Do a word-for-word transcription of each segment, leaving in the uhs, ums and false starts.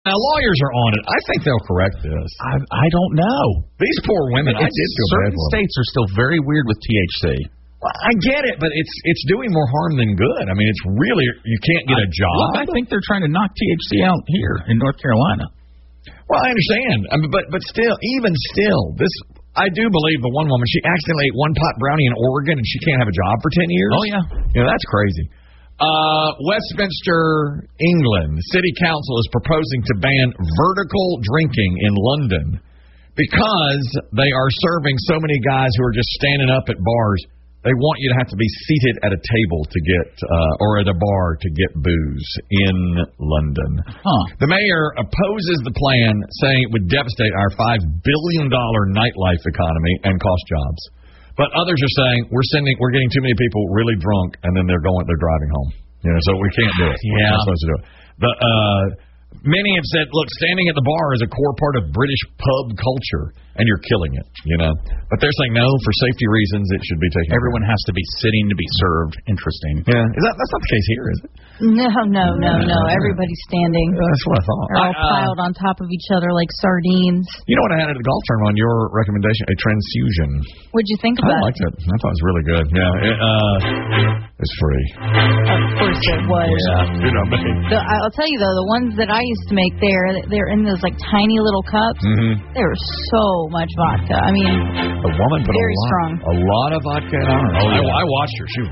lawyers are on it. I think they'll correct this. I, I don't know. These poor women, it's, I did feel certain bad for them. states are still very weird with T H C. Well, I get it, but it's it's doing more harm than good. I mean, it's really, you can't get I, a job. Well, I think they're trying to knock T H C out here in North Carolina. Well, I understand. I mean, but but still, even still, this I do believe the one woman, she accidentally ate one pot brownie in Oregon and she can't have a job for ten years. Oh, yeah. You know, that's crazy. Uh, Westminster, England, the city council is proposing to ban vertical drinking in London because they are serving so many guys who are just standing up at bars. They want you to have to be seated at a table to get, uh, or at a bar to get booze in London. Huh. The mayor opposes the plan, saying it would devastate our five billion dollars nightlife economy and cost jobs. But others are saying we're sending, we're getting too many people really drunk, and then they're going, they're driving home. You know, so we can't do it. Yeah. We're not supposed to do it. The, uh, many have said, look, standing at the bar is a core part of British pub culture, and you're killing it, you know. But they're saying, no, for safety reasons, it should be taken. Everyone has to be sitting to be served. Interesting. Yeah, is that, that's not the case here, is it? No, no, no, no. Everybody's standing. Yeah, that's what I thought. They're all I, uh, piled on top of each other like sardines. You know what I had at the golf tournament on your recommendation? A transfusion. What'd you think about I liked it? it. I thought it was really good. Yeah, it, uh, it's free. Of course it was. Yeah, you know, but The, I'll tell you, though, the ones that I used to make there, they're in those, like, tiny little cups. Mm-hmm. They were so much vodka. I mean, the woman put very a lot, strong. a lot of vodka on her. Oh, yeah. I, I watched her. She was,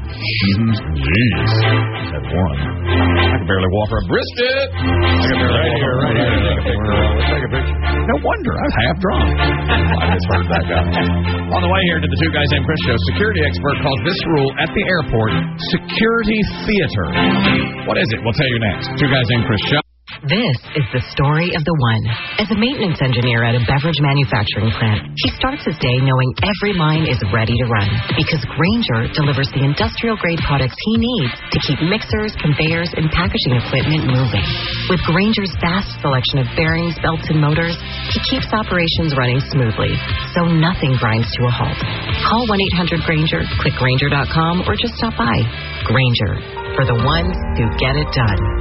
jeez, had one. I could barely walk her. Brisket! I could barely right here, right here. Let's take a picture. No wonder. I was half drunk. I just heard that guy. On the way here to the Two Guys Named Chris show, security expert calls this rule at the airport security theater. What is it? We'll tell you next. Two Guys Named Chris show. This is the story of the one. As a maintenance engineer at a beverage manufacturing plant, he starts his day knowing every line is ready to run because Grainger delivers the industrial-grade products he needs to keep mixers, conveyors, and packaging equipment moving. With Grainger's vast selection of bearings, belts, and motors, he keeps operations running smoothly, so nothing grinds to a halt. Call one eight hundred Grainger, click Grainger dot com, or just stop by. Grainger, for the ones who get it done.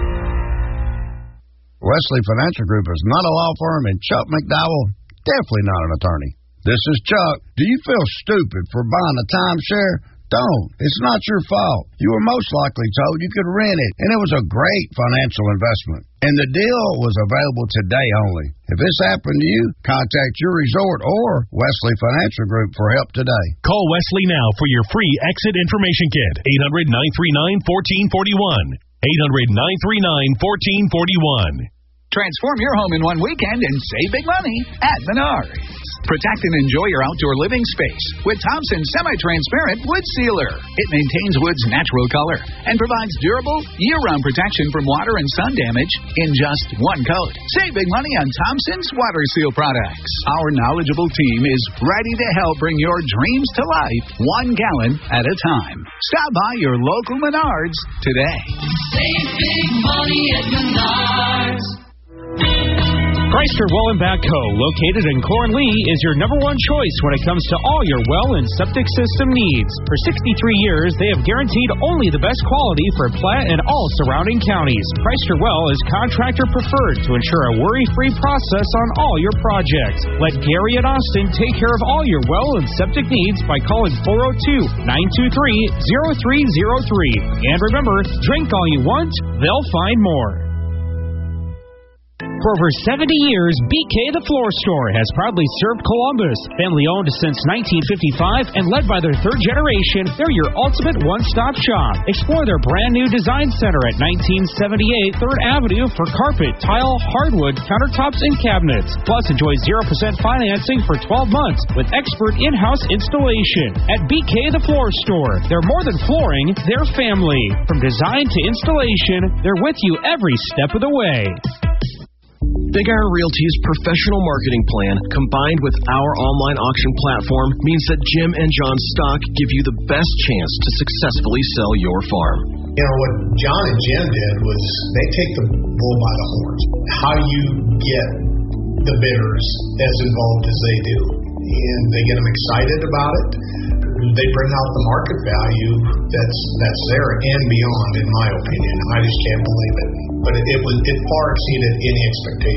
Wesley Financial Group is not a law firm, and Chuck McDowell, definitely not an attorney. This is Chuck. Do you feel stupid for buying a timeshare? Don't. It's not your fault. You were most likely told you could rent it, and it was a great financial investment. And the deal was available today only. If this happened to you, contact your resort or Wesley Financial Group for help today. Call Wesley now for your free exit information kit. eight hundred nine three nine one four four one. eight hundred nine three nine one four four one. Transform your home in one weekend and save big money at Menards. Protect and enjoy your outdoor living space with Thompson's semi-transparent wood sealer. It maintains wood's natural color and provides durable, year-round protection from water and sun damage in just one coat. Save big money on Thompson's water seal products. Our knowledgeable team is ready to help bring your dreams to life one gallon at a time. Stop by your local Menards today. Save big money at Menards. Chrysler Well and Backhoe, located in Cornlee, is your number one choice when it comes to all your well and septic system needs. For sixty-three years, they have guaranteed only the best quality for Platte and all surrounding counties. Chrysler Well is contractor preferred to ensure a worry-free process on all your projects. Let Gary and Austin take care of all your well and septic needs by calling four oh two, nine two three, oh three oh three. And remember, drink all you want, they'll find more. For over seventy years, B K The Floor Store has proudly served Columbus. Family-owned since nineteen fifty-five and led by their third generation, they're your ultimate one-stop shop. Explore their brand-new design center at nineteen seventy-eight third Avenue for carpet, tile, hardwood, countertops, and cabinets. Plus, enjoy zero percent financing for twelve months with expert in-house installation. At B K The Floor Store, they're more than flooring, they're family. From design to installation, they're with you every step of the way. Big Iron Realty's professional marketing plan, combined with our online auction platform, means that Jim and John's stock give you the best chance to successfully sell your farm. You know, what John and Jim did was they take the bull by the horns. How do you get the bidders as involved as they do? And they get them excited about it. They bring out the market value that's that's there and beyond, in my opinion. I just can't believe it. But it, it was it far exceeded any expectation.